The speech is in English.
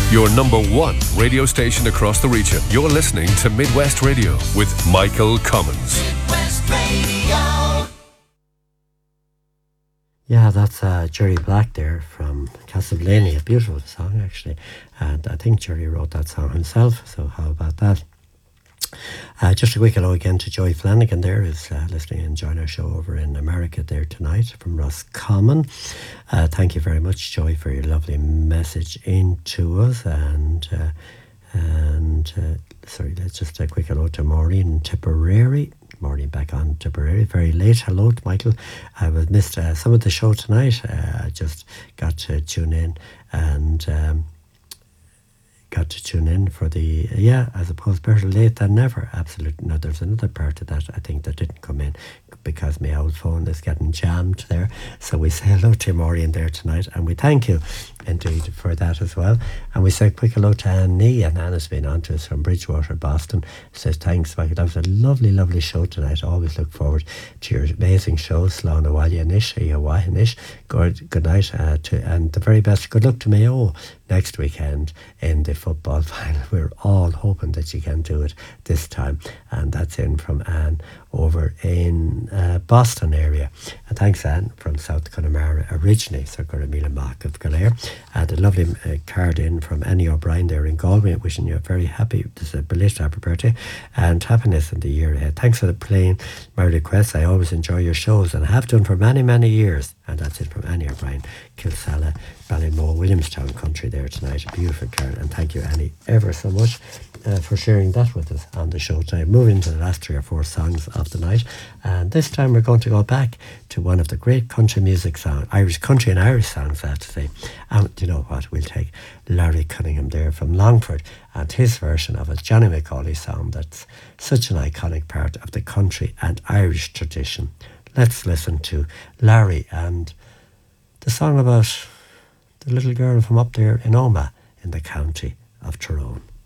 Your number one radio station across the region. You're listening to Midwest Radio with Michael Cummins. Midwest Radio. Yeah, that's Jerry Black there from Castlevania. A beautiful song, actually. And I think Jerry wrote that song himself, so how about that? Just a quick hello again to Joy Flanagan there, who's listening and enjoying our show over in America there tonight from Roscommon. Thank you very much, Joy, for your lovely message into us. And sorry, let's just a quick hello to Maureen Tipperary. Maureen back on Tipperary, very late. Hello to Michael. I missed some of the show tonight. I just got to tune in and for the, I suppose better late than never. Absolutely. Now there's another part of that I think that didn't come in because my old phone is getting jammed there. So we say hello to Maureen there tonight, and we thank you indeed for that as well. And we say a quick hello to Annie, and Anna's been on to us from Bridgewater, Boston. Says thanks, Michael. That was a lovely, lovely show tonight. Always look forward to your amazing show. Slán Awalya Nish, Nish. Good night and the very best. Good luck to Mayo next weekend in the football final. We're all hoping that you can do it this time. And that's in from Anne over in Boston area. And thanks, Anne, from South Connemara originally. So Goramila Mark of Galair. And a lovely card in from Annie O'Brien there in Galway, wishing you a very happy, this is a belated happy birthday and happiness in the year ahead. Thanks for playing my requests. I always enjoy your shows and I have done for many, many years. And that's it from Annie O'Brien, Kilsalla, Ballymoe, Williamstown country there tonight. A beautiful card. And thank you, Annie, ever so much for sharing that with us on the show tonight. Moving to the last 3 or 4 songs of the night. And this time we're going to go back to one of the great country music songs, Irish country and Irish songs, I have to say. And you know what? We'll take Larry Cunningham there from Longford and his version of a Johnny McCauley song that's such an iconic part of the country and Irish tradition. Let's listen to Larry and the song about the little girl from up there in Omagh in the county of Tyrone.